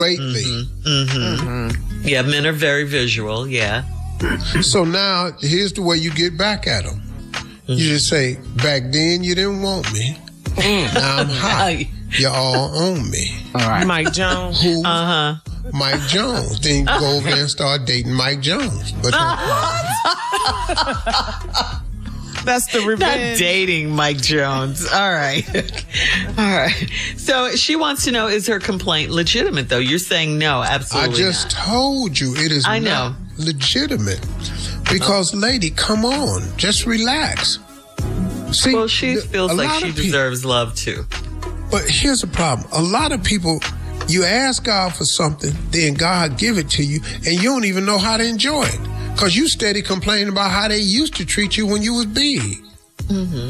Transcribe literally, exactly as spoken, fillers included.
greatly. Mm-hmm. Mm-hmm. Mm-hmm. Yeah, men are very visual, yeah. So now, here's the way you get back at them. Mm-hmm. You just say, back then you didn't want me. Now I'm hot. You're all on me. All right. Mike Jones. Who? Uh-huh. Mike Jones. Then you go over there and start dating Mike Jones. But that's the revenge. Not dating Mike Jones. All right. All right. So she wants to know, is her complaint legitimate, though? You're saying no, absolutely I just not. told you it is I not know. legitimate. Because, lady, come on. Just relax. See, well, she the, feels like she people, deserves love, too. But here's the problem. A lot of people, you ask God for something, then God give it to you, and you don't even know how to enjoy it. Because you steady complaining about how they used to treat you when you was big. Mm-hmm.